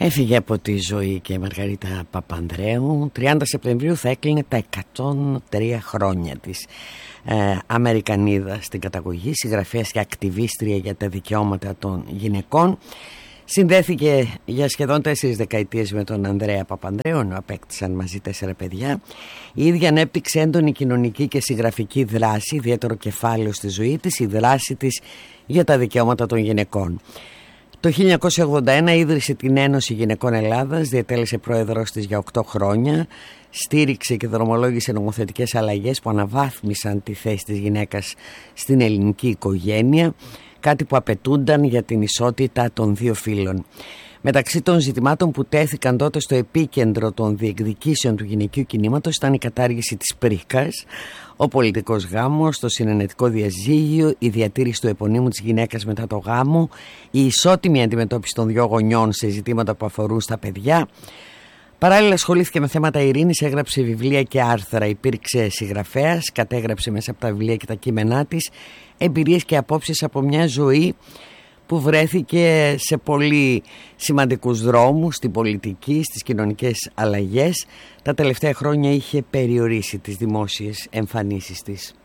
Έφυγε από τη ζωή και η Μαργαρίτα Παπανδρέου. 30 Σεπτεμβρίου θα έκλεινε τα 103 χρόνια της. Αμερικανίδα στην καταγωγή, συγγραφέας και ακτιβίστρια για τα δικαιώματα των γυναικών. Συνδέθηκε για σχεδόν 4 δεκαετίες με τον Ανδρέα Παπανδρέου, ενώ απέκτησαν μαζί 4 παιδιά. Η ίδια ανέπτυξε έντονη κοινωνική και συγγραφική δράση, ιδιαίτερο κεφάλαιο στη ζωή της, η δράση της για τα δικαιώματα των γυναικών. Το 1981 ίδρυσε την Ένωση Γυναικών Ελλάδας, διετέλεσε πρόεδρος της για 8 χρόνια, στήριξε και δρομολόγησε νομοθετικές αλλαγές που αναβάθμισαν τη θέση της γυναίκας στην ελληνική οικογένεια, κάτι που απαιτούνταν για την ισότητα των δύο φύλων. Μεταξύ των ζητημάτων που τέθηκαν τότε στο επίκεντρο των διεκδικήσεων του γυναικείου κινήματος ήταν η κατάργηση της πρίκας, ο πολιτικός γάμος, το συνενετικό διαζύγιο, η διατήρηση του επωνύμου της γυναίκας μετά το γάμο, η ισότιμη αντιμετώπιση των δύο γονιών σε ζητήματα που αφορούν στα παιδιά. Παράλληλα ασχολήθηκε με θέματα ειρήνης, έγραψε βιβλία και άρθρα, υπήρξε συγγραφέας, κατέγραψε μέσα από τα βιβλία και τα κείμενά της εμπειρίες και απόψεις από μια ζωή που βρέθηκε σε πολύ σημαντικούς δρόμους, στην πολιτική, στις κοινωνικές αλλαγές. Τα τελευταία χρόνια είχε περιορίσει τις δημόσιες εμφανίσεις της.